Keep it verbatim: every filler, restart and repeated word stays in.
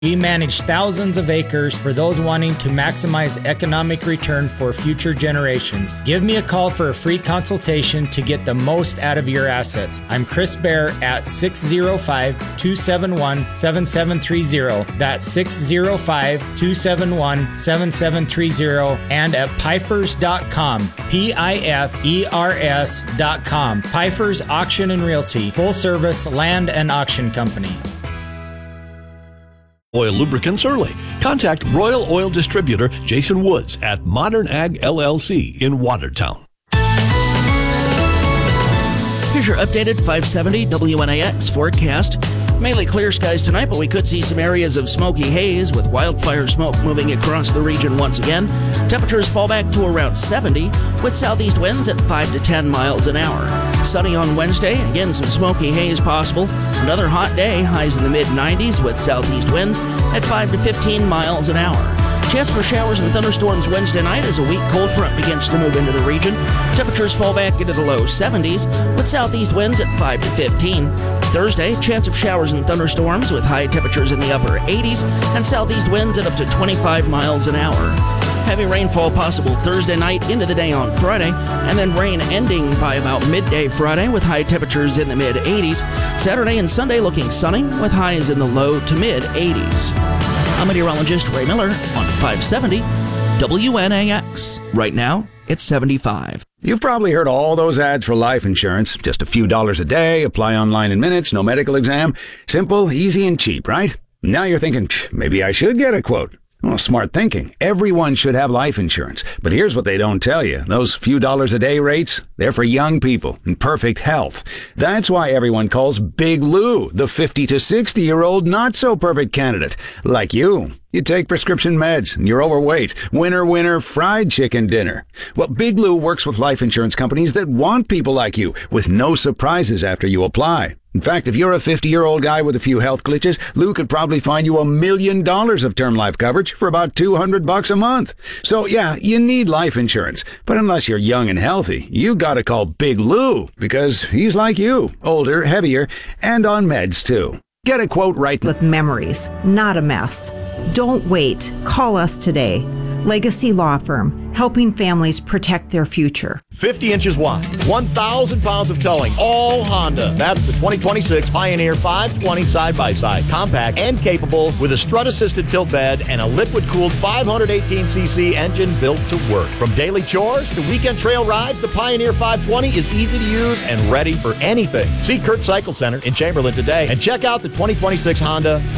We manage thousands of acres for those wanting to maximize economic return for future generations. Give me a call for a free consultation to get the most out of your assets. I'm Chris Bear at six oh five, two seven one, seven seven three oh. That's six oh five, two seven one, seven seven three oh and at pifers dot com. P I F E R S dot com. Pifers Auction and Realty. Full service land and auction company. Oil lubricants early. Contact Royal Oil Distributor Jason Woods at Modern Ag L L C in Watertown. Here's your updated five seventy W N A X forecast. Mainly clear skies tonight, but we could see some areas of smoky haze with wildfire smoke moving across the region once again. Temperatures fall back to around seventy with southeast winds at five to ten miles an hour. Sunny on Wednesday, again some smoky haze possible. Another hot day, highs in the mid nineties with southeast winds at five to fifteen miles an hour. Chance for showers and thunderstorms Wednesday night as a weak cold front begins to move into the region. Temperatures fall back into the low seventies with southeast winds at five to fifteen. Thursday, chance of showers and thunderstorms with high temperatures in the upper eighties and southeast winds at up to twenty-five miles an hour. Heavy rainfall possible Thursday night into the day on Friday, and then rain ending by about midday Friday with high temperatures in the mid eighties. Saturday and Sunday looking sunny with highs in the low to mid eighties. I'm meteorologist Ray Miller on five seventy W N A X. Right now, it's seventy-five. You've probably heard all those ads for life insurance. Just a few dollars a day, apply online in minutes, no medical exam. Simple, easy, and cheap, right? Now you're thinking, maybe I should get a quote. Well, smart thinking. Everyone should have life insurance. But here's what they don't tell you. Those few dollars a day rates, they're for young people in perfect health. That's why everyone calls Big Lou the fifty to sixty-year-old not-so-perfect candidate. Like you. You take prescription meds, and you're overweight. Winner, winner, fried chicken dinner. Well, Big Lou works with life insurance companies that want people like you, with no surprises after you apply. In fact, if you're a fifty-year-old guy with a few health glitches, Lou could probably find you a million dollars of term life coverage for about two hundred bucks a month. So yeah, you need life insurance. But unless you're young and healthy, you gotta call Big Lou, because he's like you, older, heavier, and on meds too. Get a quote right with memories, not a mess. Don't wait. Call us today. Legacy Law Firm, helping families protect their future. fifty inches wide, one thousand pounds of towing, all Honda. That's the twenty twenty-six Pioneer five twenty side-by-side. Compact and capable with a strut-assisted tilt bed and a liquid-cooled five hundred eighteen c c engine built to work. From daily chores to weekend trail rides, the Pioneer five twenty is easy to use and ready for anything. See Kurt Cycle Center in Chamberlain today and check out the twenty twenty-six Honda